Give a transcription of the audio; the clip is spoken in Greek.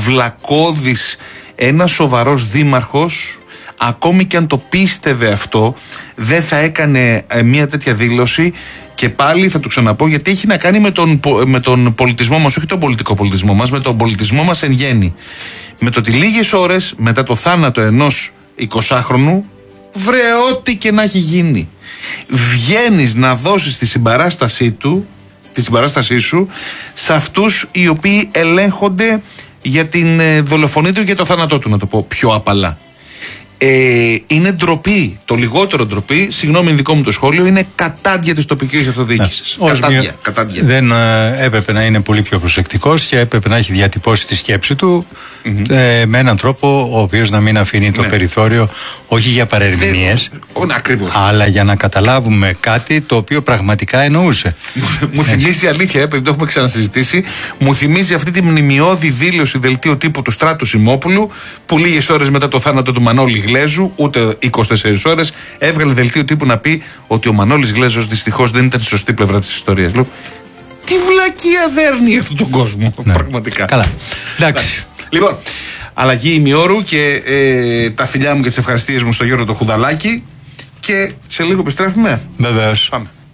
βλακώδης, ένας σοβαρός δήμαρχος, ακόμη και αν το πίστευε αυτό, δεν θα έκανε μια τέτοια δήλωση. Και πάλι θα το ξαναπώ, γιατί έχει να κάνει με τον πολιτισμό μας, όχι τον πολιτικό πολιτισμό μας, με τον πολιτισμό μας εν γέννη. Με το ότι λίγες ώρες μετά το θάνατο ενός 20χρονου, βρε ό,τι και να έχει γίνει, βγαίνεις να δώσεις τη συμπαράστασή σου σε αυτούς οι οποίοι ελέγχονται για την δολοφονία του, για το θάνατό του, να το πω πιο απαλά. Είναι ντροπή, το λιγότερο ντροπή, συγγνώμη δικό μου το σχόλιο, είναι κατάντια της τοπικής αυτοδιοίκησης. Κατάντια. Δεν έπρεπε να είναι πολύ πιο προσεκτικός και έπρεπε να έχει διατυπώσει τη σκέψη του με έναν τρόπο ο οποίος να μην αφήνει το περιθώριο όχι για παρερμηνίες, αλλά για να καταλάβουμε κάτι το οποίο πραγματικά εννοούσε. Μου θυμίζει, αλήθεια, επειδή το έχουμε ξανασυζητήσει, μου θυμίζει αυτή τη μνημιώδη δήλωση δελτίου τύπου του Στράτου Σιμόπουλου, που λίγες ώρες μετά το θάνατο του Μανώλη Γλέζου, ούτε 24 ώρες, έβγαλε δελτίο τύπου να πει ότι ο Μανώλης Γλέζος δυστυχώς δεν ήταν στη σωστή πλευρά της ιστορίας. Λέω, τι βλακεία δέρνει αυτόν τον κόσμο, πραγματικά. Καλά. Εντάξει. Λοιπόν, αλλαγή ημιώρου και τα φιλιά μου και τις ευχαριστίες μου στο Γιώργο το Χουδαλάκη, και σε λίγο επιστρέφουμε. Βεβαίως. Πάμε.